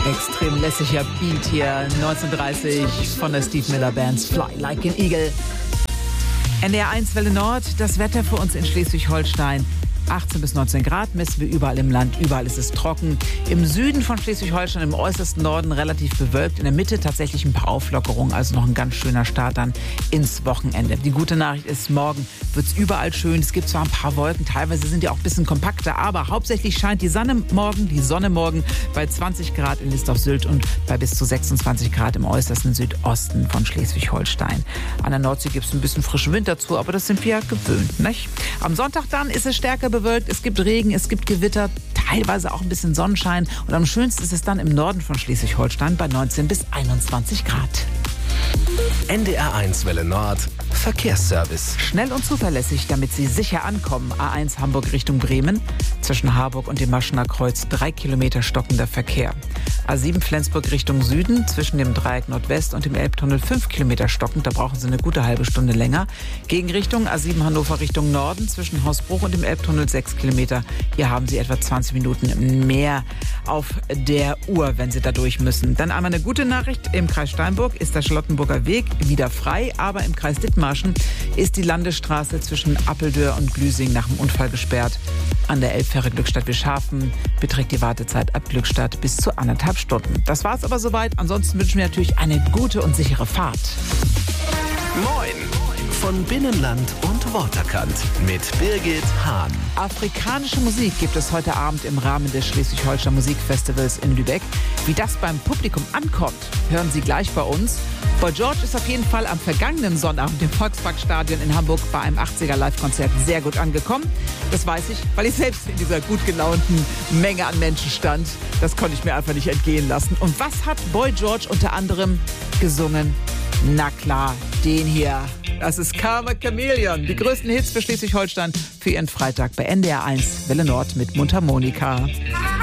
Extrem lässiger Beat hier, 1930 von der Steve Miller Band Fly Like an Eagle. NDR 1 Welle Nord, das Wetter für uns in Schleswig-Holstein. 18 bis 19 Grad messen wir überall im Land. Überall ist es trocken. Im Süden von Schleswig-Holstein, im äußersten Norden relativ bewölkt. In der Mitte tatsächlich ein paar Auflockerungen. Also noch ein ganz schöner Start dann ins Wochenende. Die gute Nachricht ist, morgen wird es überall schön. Es gibt zwar ein paar Wolken, teilweise sind die auch ein bisschen kompakter. Aber hauptsächlich scheint die Sonne morgen bei 20 Grad in List-auf-Sylt und bei bis zu 26 Grad im äußersten Südosten von Schleswig-Holstein. An der Nordsee gibt es ein bisschen frischen Wind dazu, aber das sind wir ja gewöhnt, nicht? Am Sonntag dann ist es stärker bewölkt, es gibt Regen, es gibt Gewitter, teilweise auch ein bisschen Sonnenschein und am schönsten ist es dann im Norden von Schleswig-Holstein bei 19 bis 21 Grad. NDR 1 Welle Nord, Verkehrsservice. Schnell und zuverlässig, damit Sie sicher ankommen. A1 Hamburg Richtung Bremen. Zwischen Harburg und dem Maschener Kreuz 3 Kilometer stockender Verkehr. A7 Flensburg Richtung Süden. Zwischen dem Dreieck Nordwest und dem Elbtunnel 5 Kilometer stockend. Da brauchen Sie eine gute halbe Stunde länger. Gegenrichtung A7 Hannover Richtung Norden. Zwischen Hausbruch und dem Elbtunnel 6 Kilometer. Hier haben Sie etwa 20 Minuten mehr auf der Uhr, wenn Sie da durch müssen. Dann einmal eine gute Nachricht. Im Kreis Steinburg ist der Charlottenburger Weg wieder frei. Aber im Kreis Dithmarschen ist die Landesstraße zwischen Appeldörr und Glüsing nach dem Unfall gesperrt. An der Elbfähre Glückstadt-Wischhafen beträgt die Wartezeit ab Glückstadt bis zu 1,5 Stunden. Das war's aber soweit. Ansonsten wünschen wir natürlich eine gute und sichere Fahrt. Moin von Binnenland und Waterkant mit Birgit Hahn. Afrikanische Musik gibt es heute Abend im Rahmen des Schleswig-Holstein Musikfestivals in Lübeck. Wie das beim Publikum ankommt, hören Sie gleich bei uns. Boy George ist auf jeden Fall am vergangenen Sonnabend im Volksparkstadion in Hamburg bei einem 80er Live-Konzert sehr gut angekommen. Das weiß ich, weil ich selbst in dieser gut gelaunten Menge an Menschen stand. Das konnte ich mir einfach nicht entgehen lassen. Und was hat Boy George unter anderem gesungen? Na klar, den hier. Das ist Karma Chameleon. Die größten Hits für Schleswig-Holstein für Ihren Freitag bei NDR 1 Welle Nord mit Mundharmonika.